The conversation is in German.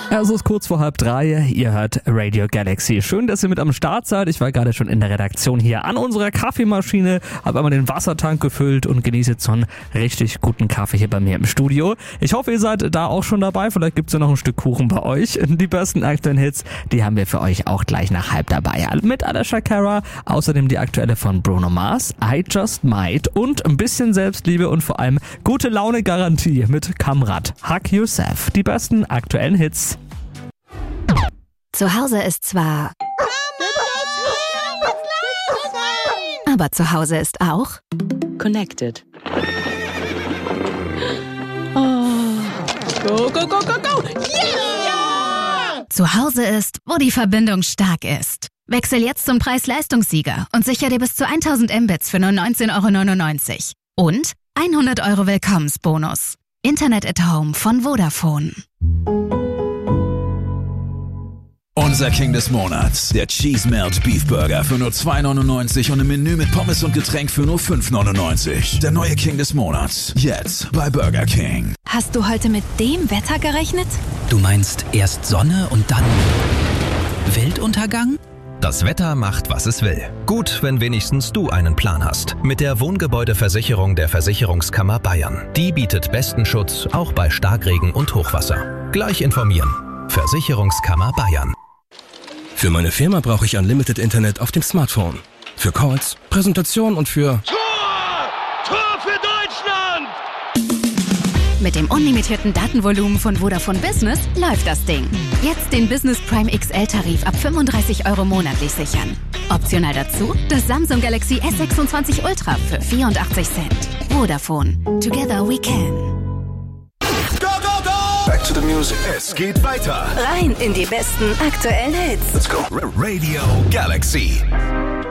Es ist kurz vor 2:30, ihr hört Radio Galaxy. Schön, dass ihr mit am Start seid. Ich war gerade schon in der Redaktion hier an unserer Kaffeemaschine, habe einmal den Wassertank gefüllt und genieße jetzt so einen richtig guten Kaffee hier bei mir im Studio. Ich hoffe, ihr seid da auch schon dabei. Vielleicht gibt's ja noch ein Stück Kuchen bei euch. Die besten aktuellen Hits, die haben wir für euch auch gleich nach 2:30 dabei. Mit Alicia Cara, außerdem die aktuelle von Bruno Mars, I Just Might und ein bisschen Selbstliebe und vor allem gute Laune-Garantie mit Kamrat. Hug Yourself. Die besten aktuellen Hits. Zu Hause ist zwar... Aber zu Hause ist auch... Connected. Oh. Go, go, go, go, go! Yeah! Zu Hause ist, wo die Verbindung stark ist. Wechsel jetzt zum Preis-Leistungssieger und sicher dir bis zu 1000 Mbits für nur 19,99 €. Und 100 € Willkommensbonus. Internet at Home von Vodafone. Unser King des Monats, der Cheese Melt Beef Burger für nur 2,99 € und im Menü mit Pommes und Getränk für nur 5,99 €. Der neue King des Monats, jetzt bei Burger King. Hast du heute mit dem Wetter gerechnet? Du meinst erst Sonne und dann Weltuntergang? Das Wetter macht, was es will. Gut, wenn wenigstens du einen Plan hast. Mit der Wohngebäudeversicherung der Versicherungskammer Bayern. Die bietet besten Schutz, auch bei Starkregen und Hochwasser. Gleich informieren. Versicherungskammer Bayern. Für meine Firma brauche ich Unlimited Internet auf dem Smartphone. Für Calls, Präsentation und für... Tor für Deutschland! Mit dem unlimitierten Datenvolumen von Vodafone Business läuft das Ding. Jetzt den Business Prime XL-Tarif ab 35 € monatlich sichern. Optional dazu das Samsung Galaxy S26 Ultra für 84 Cent. Vodafone. Together we can. Go, go, go! Back to the music. Es geht weiter. Rein in die besten aktuellen Hits. Let's go. Radio Galaxy.